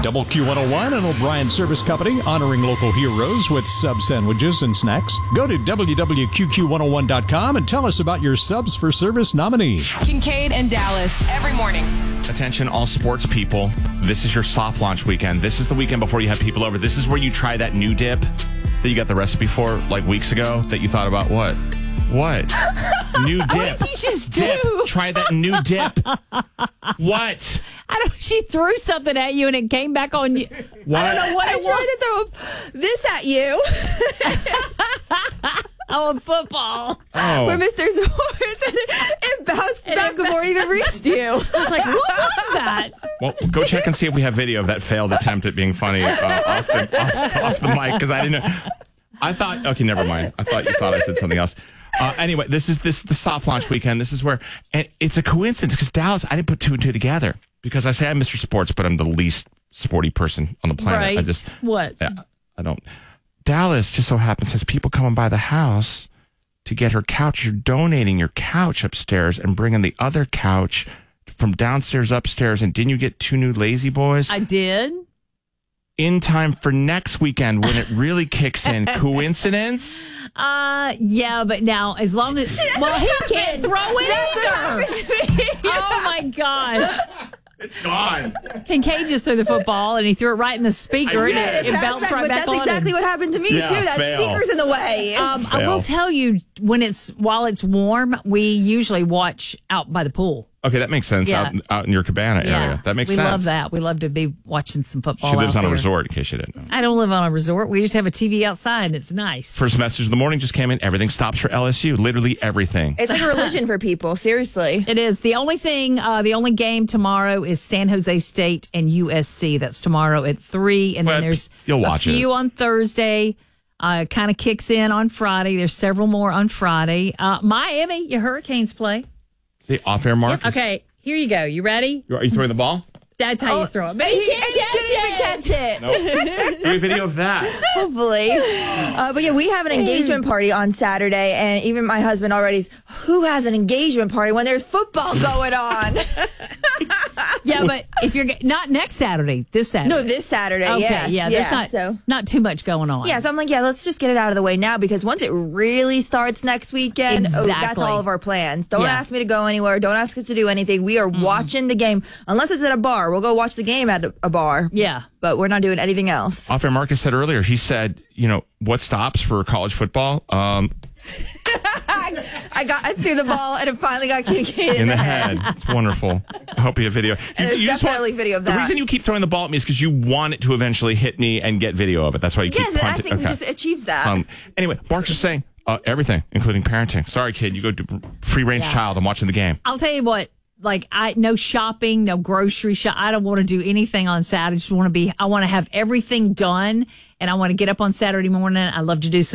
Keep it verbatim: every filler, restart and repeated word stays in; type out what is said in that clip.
Double Q one oh one and O'Brien Service Company, honoring local heroes with sub sandwiches and snacks. Go to w w w dot q q one oh one dot com and tell us about your Subs for Service nominee. Kincaid and Dallas every morning. Attention, all sports people. This is your soft launch weekend. This is the weekend before you have people over. This is where you try that new dip that you got the recipe for like weeks ago that you thought about. What? What? New dip. What did you just do? Dip. Try that new dip. What? I don't. She threw something at you and it came back on you. What? I don't know what I it tried was. to throw this at you. Oh, football. Oh. Where Mister Zors and it bounced And back it before it even reached you. I was like, what was that? Well, go check and see if we have video of that failed attempt at being funny uh, off, the, off, off the mic, because I didn't know. I thought, okay, never mind. I thought you thought I said something else. Uh, anyway, this is this the soft launch weekend. This is where, and it's a coincidence because Dallas, I didn't put two and two together because I say I'm Mister Sports, but I'm the least sporty person on the planet. Right. I just What? Yeah, I don't. Dallas just so happens has people coming by the house to get her couch. You're donating your couch upstairs and bringing the other couch from downstairs upstairs. And didn't you get two new Lazy Boys? I did. In time for next weekend when it really kicks in. Coincidence? Uh, yeah, but now as long as well, he can't throw it either. Oh my gosh! It's gone. Kincaid just threw the football and he threw it right in the speaker and it, it bounced back, right but back that's on exactly him. what happened to me Yeah, too. That fail. speaker's in the way. Um, I will tell you, when it's while it's warm, we usually watch out by the pool. Okay, that makes sense. Yeah. Out, out in your cabana Yeah, area. That makes we sense. love that. We love to be watching some football. She lives out on a there. resort, in case you didn't know. I don't live on a resort. We just have a T V outside and it's nice. First message of the morning just came in. Everything stops for L S U. Literally everything. It's like a religion for people. Seriously. It is. The only thing, uh, the only game tomorrow is San Jose State and U S C. That's tomorrow at three. And But then there's you'll watch a few it. on Thursday. Uh, kind of kicks in on Friday. There's several more on Friday. Uh, Miami, your Hurricanes play. See, off-air Marcus. Okay, here you go. You ready? Are you throwing the ball? That's how you throw it. But He, he can't and he catch didn't even it. catch it. No. Give me a video of that. Hopefully. Uh, but yeah, we have an engagement party on Saturday, and even my husband already's, who has an engagement party when there's football going on? Yeah, but if you're not next Saturday, this Saturday. No, this Saturday, Okay, yes. yeah, there's not so. not too much going on. Yeah, so I'm like, yeah, let's just get it out of the way now, because once it really starts next weekend, oh, that's Exactly. all of our plans. Don't Yeah. ask me to go anywhere. Don't ask us to do anything. We are watching the game. Unless it's at a bar. We'll go watch the game at a bar. Yeah. But we're not doing anything else. Off-air Marcus said earlier, he said, you know, what stops for college football? Um, I got I threw the ball and it finally got kicked in the head. It's wonderful. I hope you have video. And there's just want- definitely video of The that. reason you keep throwing the ball at me is because you want it to eventually hit me and get video of it. That's why you keep Yes, and I punting. think we just achieves that. Um, anyway, Mark's just saying uh, everything, including parenting. Sorry, kid, you go to free range Yeah. child. I'm watching the game. I'll tell you what, like I no shopping, no grocery shop. I don't want to do anything on Saturday. I just want to be I want to have everything done and I want to get up on Saturday morning. I love to do some